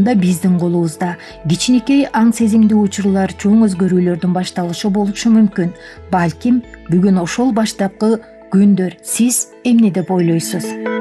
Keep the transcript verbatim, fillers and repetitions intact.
анда биздин колубузда. Кичинекей аң сезимдүү учурлар чоң өзгөрүүлөрдүн башталышы болушу мүмкүн. Балким бүгүн ошол баштапкы күндөр сиз эмне деп ойлойсуз?